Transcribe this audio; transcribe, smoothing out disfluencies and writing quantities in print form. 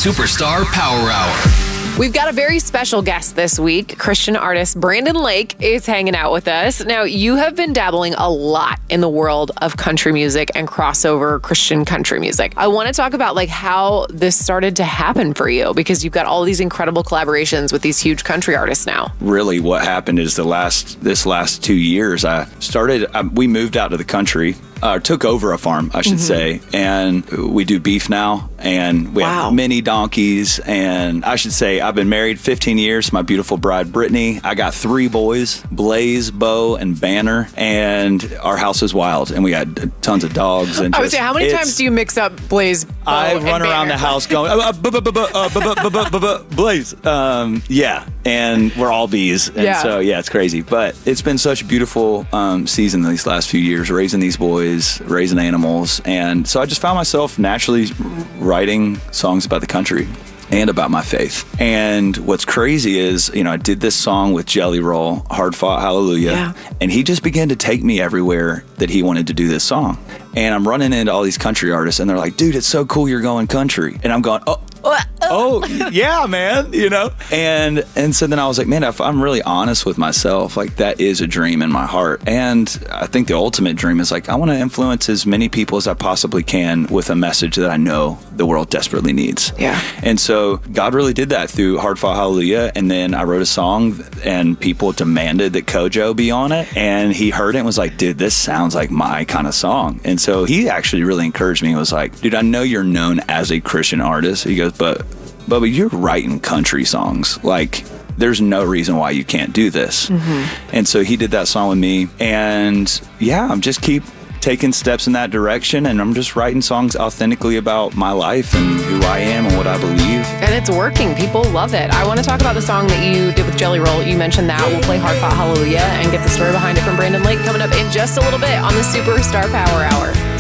Superstar Power Hour. We've got a very special guest this week. Christian artist Brandon Lake is hanging out with us. Now, you have been dabbling a lot in the world of country music and crossover Christian country music. I want to talk about how this started to happen for you, because you've got all these incredible collaborations with these huge country artists now. Really, what happened is this last 2 years, we moved out to the country. Took over a farm, I should say, and we do beef now, and we have many donkeys, and I should say I've been married 15 years to my beautiful bride, Brittany. I got 3 boys, Blaze, Bo, and Banner, and our house is wild, and we got tons of dogs. And I would say, how many times do you mix up Blaze, Bo, I run around the house going, Blaze. Yeah, and we're all bees, and so, yeah, it's crazy. But it's been such a beautiful season these last few years, raising these boys, raising animals. And so I just found myself naturally writing songs about the country and about my faith. And what's crazy is, I did this song with Jelly Roll, Hard Fought Hallelujah, and he just began to take me everywhere that he wanted to do this song. And I'm running into all these country artists, and they're like, dude, it's so cool you're going country. And I'm going, oh, yeah, man, And so then I was like, man, if I'm really honest with myself, that is a dream in my heart. And I think the ultimate dream is I want to influence as many people as I possibly can with a message that I know the world desperately needs. Yeah. And so God really did that through Hard Fought Hallelujah. And then I wrote a song, and people demanded that Kojo be on it. And he heard it and was like, dude, this sounds like my kind of song. And so he actually really encouraged me. He was like, dude, I know you're known as a Christian artist. He goes, but Bubba, you're writing country songs. There's no reason why you can't do this. And so he did that song with me. And yeah, I'm just keep taking steps in that direction, and I'm just writing songs authentically about my life and who I am and what I believe. And it's working. People love it. I want to talk about the song that you did with Jelly Roll. You mentioned that. We'll play Hard Fought Hallelujah and get the story behind it from Brandon Lake coming up in just a little bit on the Superstar Power Hour.